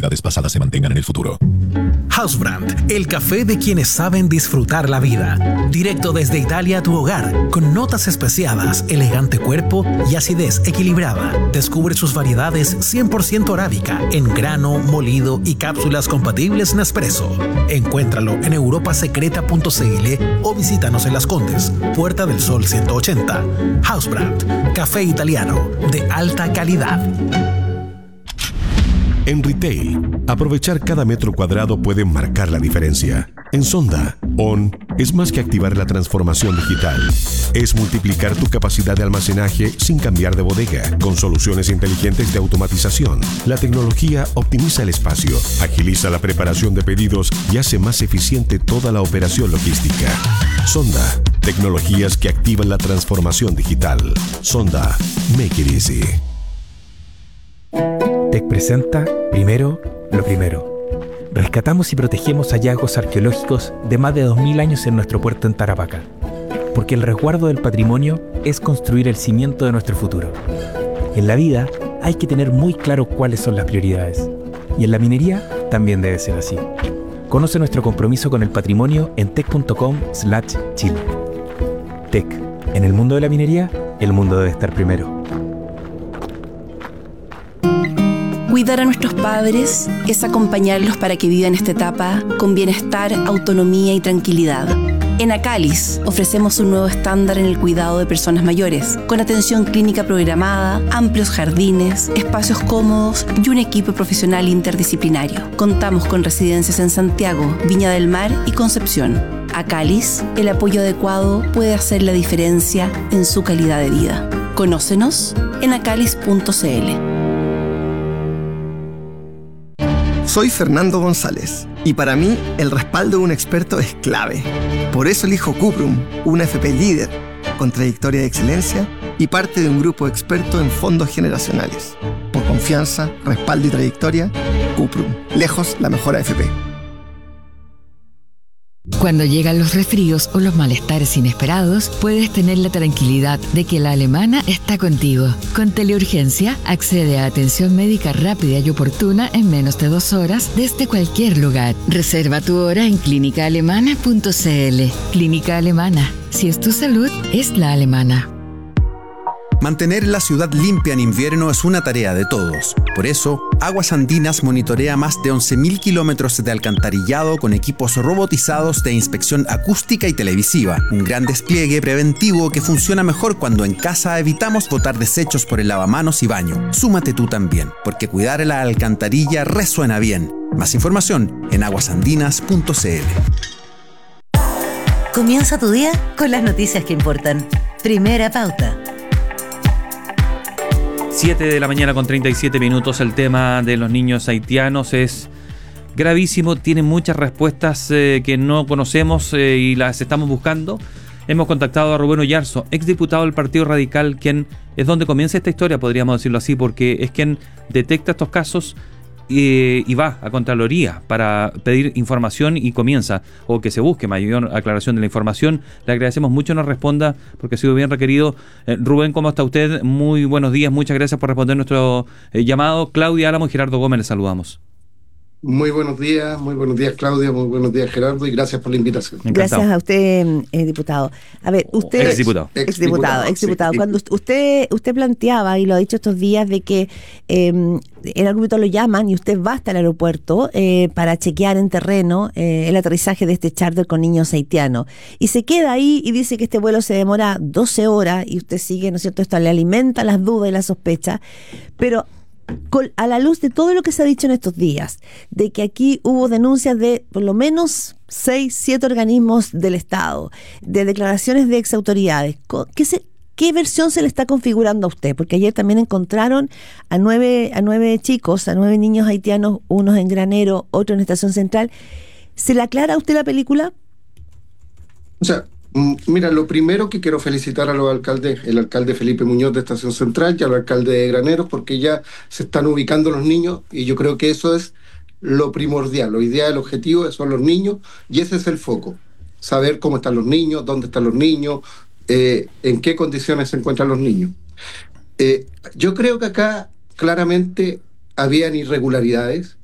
realidades pasadas se mantengan en el futuro. Housebrand, el café de quienes saben disfrutar la vida. Directo desde Italia a tu hogar, con notas especiadas, elegante cuerpo y acidez equilibrada. Descubre sus variedades 100% arábica, en grano, molido y cápsulas compatibles Nespresso. Encuéntralo en europasecreta.cl o visítanos en Las Condes, Puerta del Sol 180. Housebrand, café italiano de alta calidad. En retail, aprovechar cada metro cuadrado puede marcar la diferencia. En Sonda, ON es más que activar la transformación digital. Es multiplicar tu capacidad de almacenaje sin cambiar de bodega, con soluciones inteligentes de automatización. La tecnología optimiza el espacio, agiliza la preparación de pedidos y hace más eficiente toda la operación logística. Sonda, tecnologías que activan la transformación digital. Sonda, make it easy. TEC presenta Primero, lo primero. Rescatamos y protegemos hallazgos arqueológicos de más de 2000 años en nuestro puerto en Tarapacá. Porque el resguardo del patrimonio es construir el cimiento de nuestro futuro. En la vida hay que tener muy claro cuáles son las prioridades. Y en la minería también debe ser así. Conoce nuestro compromiso con el patrimonio en tec.com/Chile. TEC. En el mundo de la minería, el mundo debe estar primero. Cuidar a nuestros padres es acompañarlos para que vivan esta etapa con bienestar, autonomía y tranquilidad. En Acalis ofrecemos un nuevo estándar en el cuidado de personas mayores, con atención clínica programada, amplios jardines, espacios cómodos y un equipo profesional interdisciplinario. Contamos con residencias en Santiago, Viña del Mar y Concepción. Acalis, el apoyo adecuado puede hacer la diferencia en su calidad de vida. Conócenos en acalis.cl. Soy Fernando González y para mí el respaldo de un experto es clave. Por eso elijo Cuprum, una FP líder, con trayectoria de excelencia y parte de un grupo experto en fondos generacionales. Por confianza, respaldo y trayectoria, Cuprum, lejos la mejor AFP. Cuando llegan los resfríos o los malestares inesperados, puedes tener la tranquilidad de que la Alemana está contigo. Con Teleurgencia, accede a atención médica rápida y oportuna en menos de 2 horas desde cualquier lugar. Reserva tu hora en clínicaalemana.cl. Clínica Alemana. Si es tu salud, es la alemana. Mantener la ciudad limpia en invierno es una tarea de todos. Por eso, Aguas Andinas monitorea más de 11.000 kilómetros de alcantarillado con equipos robotizados de inspección acústica y televisiva. Un gran despliegue preventivo que funciona mejor cuando en casa evitamos botar desechos por el lavamanos y baño. Súmate tú también, porque cuidar la alcantarilla resuena bien. Más información en aguasandinas.cl. Comienza tu día con las noticias que importan. Primera Pauta. 7 de la mañana con 37 minutos. El tema de los niños haitianos es gravísimo. Tiene muchas respuestas que no conocemos y las estamos buscando. Hemos contactado a Rubén Oyarzo, exdiputado del Partido Radical, quien es donde comienza esta historia, podríamos decirlo así, porque es quien detecta estos casos y va a Contraloría para pedir información y comienza, o que se busque mayor aclaración de la información. Le agradecemos mucho nos responda, porque ha sido bien requerido. Rubén, ¿cómo está usted? Muy buenos días, muchas gracias por responder nuestro llamado. Claudia Álamo y Gerardo Gómez, les saludamos. Muy buenos días Claudia, muy buenos días Gerardo, y gracias por la invitación. Encantado. Gracias a usted, diputado. A ver, usted... Exdiputado. Sí. Cuando usted planteaba, y lo ha dicho estos días, de que en algún momento lo llaman y usted va hasta el aeropuerto para chequear en terreno el aterrizaje de este charter con niños haitianos. Y se queda ahí y dice que este vuelo se demora 12 horas y usted sigue, ¿no es cierto? Esto le alimenta las dudas y las sospechas. Pero a la luz de todo lo que se ha dicho en estos días, de que aquí hubo denuncias de por lo menos 6, 7 organismos del Estado, de declaraciones de exautoridades, ¿qué versión se le está configurando a usted? Porque ayer también encontraron a 9 chicos, a 9 niños haitianos, unos en Granero, otro en Estación Central. ¿Se le aclara a usted la película? O sea, mira, lo primero que quiero felicitar a los alcaldes, el alcalde Felipe Muñoz de Estación Central y al alcalde de Graneros, porque ya se están ubicando los niños, y yo creo que eso es lo primordial. Hoy día el objetivo son los niños, y ese es el foco. Saber cómo están los niños, dónde están los niños, en qué condiciones se encuentran los niños. Yo creo que acá claramente habían irregularidades,